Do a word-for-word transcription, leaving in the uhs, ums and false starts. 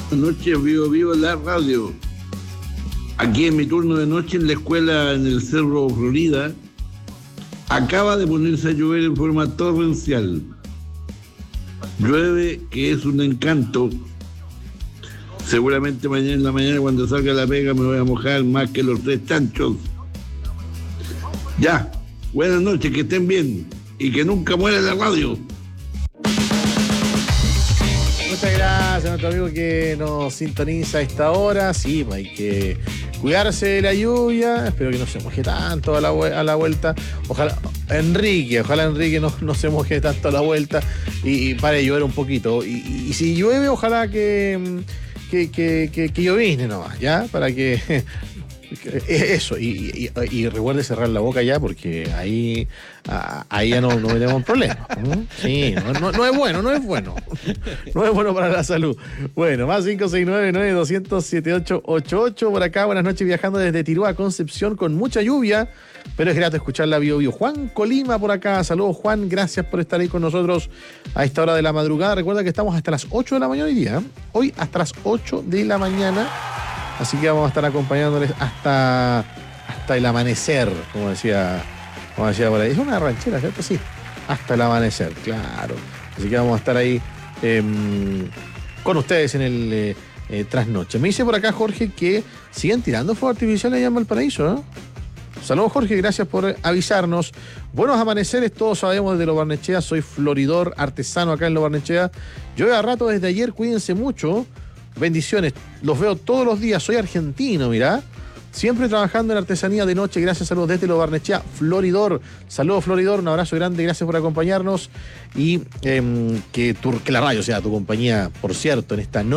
Noche vivo vivo la radio. Aquí en mi turno de noche en la escuela en el Cerro Florida acaba de ponerse a llover en forma torrencial. Llueve que es un encanto. Seguramente mañana en la mañana cuando salga la pega me voy a mojar más que los tres chanchos. Ya, buenas noches, que estén bien y que nunca muera la radio. Muchas gracias a nuestro amigo que nos sintoniza a esta hora. Sí, pues hay que cuidarse de la lluvia. Espero que no se moje tanto a la, a la vuelta. Ojalá, Enrique, ojalá Enrique no, no se moje tanto a la vuelta y, y pare de llover un poquito. Y, y, y si llueve, ojalá que, que, que, que, que llovizne nomás, ¿ya? Para que... Eso, y, y, y recuerde cerrar la boca ya, porque ahí, ahí ya no, no tenemos problemas. Sí, no, no, no es bueno, no es bueno. No es bueno para la salud. Bueno, más cinco seis nueve nueve dos cero cero siete ocho ocho ocho por acá. Buenas noches, viajando desde Tirúa a Concepción con mucha lluvia, pero es grato escuchar la Bio Bio. Juan Colima por acá. Saludos, Juan. Gracias por estar ahí con nosotros a esta hora de la madrugada. Recuerda que estamos hasta las ocho de la mañana hoy día. Hoy hasta las ocho de la mañana. Así que vamos a estar acompañándoles hasta, hasta el amanecer, como decía, como decía por ahí. Es una ranchera, ¿cierto? Sí, hasta el amanecer, claro. Así que vamos a estar ahí eh, con ustedes en el eh, eh, trasnoche. Me dice por acá Jorge que siguen tirando fuego artificial allá en Valparaíso, ¿no? Saludos, Jorge, gracias por avisarnos. Buenos amaneceres, todos sabemos desde Lo Barnechea. Soy floridor artesano acá en Lo Barnechea. Llueve a rato desde ayer, cuídense mucho. Bendiciones, los veo todos los días, soy argentino, mirá. Siempre trabajando en artesanía de noche, gracias, saludos desde Lo Barnechea, Floridor. Saludos, Floridor, un abrazo grande, gracias por acompañarnos. Y eh, que, tu, que la radio sea tu compañía, por cierto, en esta noche.